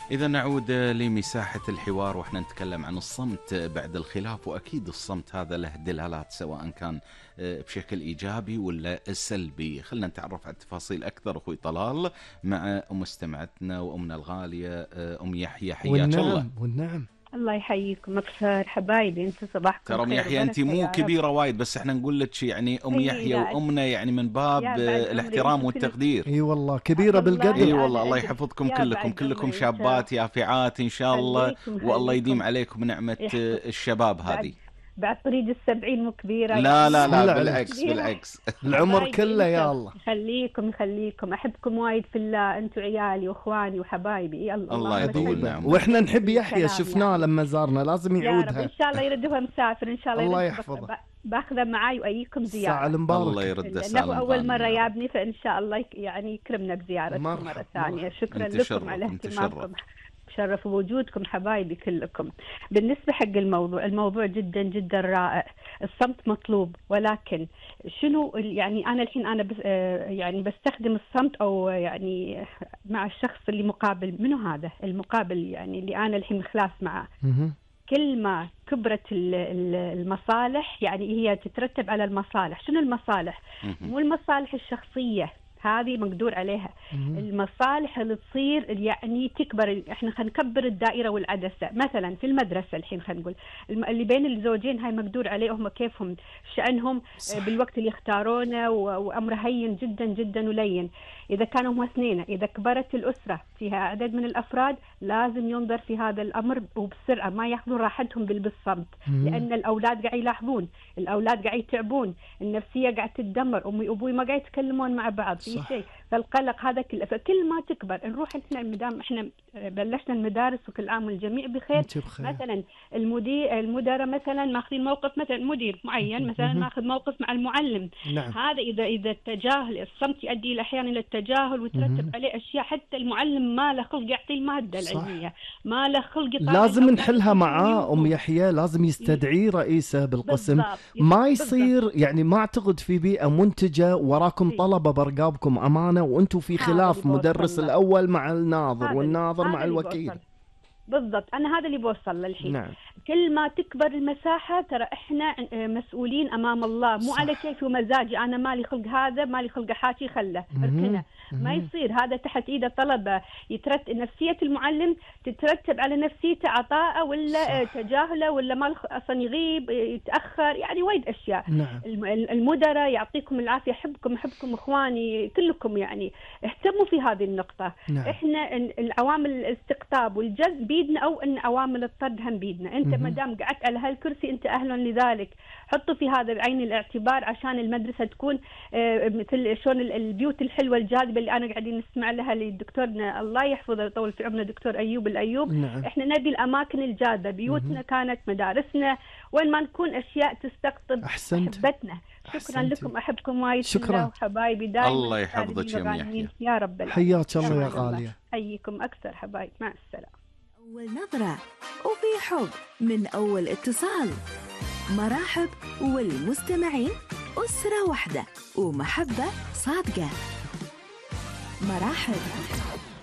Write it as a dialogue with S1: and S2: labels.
S1: إذا نعود لمساحة الحوار وإحنا نتكلم عن الصمت بعد الخلاف، وأكيد الصمت هذا له دلالات سواء كان بشكل إيجابي ولا سلبي. خلنا نتعرف على التفاصيل أكثر أخوي طلال مع مستمعتنا وأمنا الغالية أم يحيى، حياك الله.
S2: والنعم
S3: الله يحييكم أكثر حبايبي، أنتم صباحكم
S1: ترى أم يحيى أنت مو كبيرة وايد، بس إحنا نقول لك يعني أم يحيى وأمنا يعني من باب الاحترام والتقدير.
S2: اي والله كبيرة بالقدر.
S1: اي والله الله يحفظكم كلكم شابات يافعات إن شاء الله، والله يديم عليكم نعمة الشباب هذه.
S3: بعد طريق 70 مو كبيرة
S1: لا لا لا بالعكس
S2: العمر كله يا الله
S3: يخليكم أحبكم وايد في الله، أنتم عيالي وأخواني وحبايبي.
S1: الله يطول نعمه.
S2: وإحنا نحب يحيى، شفناه لما زارنا، لازم يعودها
S3: إن شاء الله يردها مسافر إن شاء
S2: الله يحفظه.
S3: باخذه معاي وأيكم زيارة.
S2: ساعة المبارك.
S1: الله يرد سالم.
S3: أول مرة يابني، فإن شاء الله يعني يكرمنا بزيارتكم مرة ثانية. شكرا لكم على اهتمامكم، شرف وجودكم حبايبي كلكم. بالنسبة حق الموضوع جدا جدا رائع. الصمت مطلوب، ولكن شنو يعني أنا الحين يعني بستخدم الصمت أو يعني مع الشخص اللي مقابل. منو هذا المقابل يعني اللي أنا الحين خلاف معه؟ كل ما كبرت المصالح، يعني هي تترتب على المصالح. شنو المصالح؟ مو المصالح الشخصية، هذه مقدور عليها. المصالح اللي تصير يعني تكبر. احنا خلينا نكبر الدائرة والعدسة. مثلا في المدرسة الحين خلينا نقول اللي بين الزوجين هاي مقدور عليهم كيفهم شأنهم بالوقت اللي يختارونه، وأمر هين جدا جدا ولين. إذا كانوا هم اثنين، إذا كبرت الأسرة فيها عدد من الأفراد، لازم ينظر في هذا الأمر وبسرعة، ما ياخذون راحتهم بالصمت، لأن الأولاد قاعد يلاحظون، الأولاد قاعد يتعبون، النفسية قاعد تتدمر، أمي وأبوي ما قاعد يتكلمون مع بعض في شيء. فالقلق هذا كله، فكل ما تكبر نروح احنا بلشنا المدارس، وكل عام والجميع بخير. مثلا المدراء مثلا ماخذين موقف، مثلا مدير معين مثلا ماخذ موقف مع المعلم.
S2: نعم.
S3: هذا اذا التجاهل، الصمت يؤدي احيانا الى التجاهل ويترتب عليه اشياء. حتى المعلم ما له خلق يعطي الماده العلميه، ما له خلق.
S2: لازم نحلها معاه ام يحيى، لازم يستدعي رئيسه بالقسم. ما يصير يعني ما اعتقد في بيئه منتجه وراكم طلبه برقابكم امانه وانتم في خلاف مدرس الاول مع الناظر والناظر مع الوكيل.
S3: بالضبط، أنا هذا اللي بوصل للحين.
S2: نعم.
S3: كل ما تكبر المساحة ترى إحنا مسؤولين أمام الله، مو على كيف ومزاجي أنا مالي خلق هذا، مالي خلق حاكي خله اركنه. ما يصير هذا تحت إيده طلبة. نفسية المعلم تترتب على نفسيته، عطاءه ولا تجاهله ولا ما أصلا يغيب يتأخر، يعني وايد أشياء.
S2: نعم.
S3: المدراء يعطيكم العافية، أحبكم إخواني كلكم، يعني اهتموا في هذه النقطة.
S2: نعم.
S3: إحنا العوامل الاستقطاب والجذب بيدنا، أو ان عوامل الطرد هم بيدنا. انت ما دام قعدت على هالكرسي انت اهل لذلك. حطوا في هذا بعين الاعتبار عشان المدرسه تكون مثل شلون البيوت الحلوه الجاذبه اللي انا قاعدين نسمع لها لدكتورنا الله يحفظه ويطول في عمره دكتور ايوب الايوب.
S2: نعم.
S3: احنا نبي الاماكن الجاذبه، بيوتنا كانت مدارسنا، وين ما نكون اشياء تستقطب محبتنا. شكرا لكم، احبكم وايد.
S2: شكرا
S3: وحبايبي دائما.
S1: الله يحفظك
S3: يا رب العالمين.
S2: حياك الله يا غاليه.
S3: حييكم اكثر حبايب، مع السلامه.
S4: أول نظرة وفي حب من أول اتصال. مرحب والمستمعين أسرة واحدة ومحبة صادقة. مرحب.